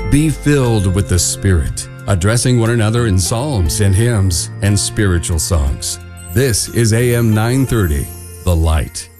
Be filled with the Spirit, addressing one another in psalms and hymns and spiritual songs. This is AM 930, The Light.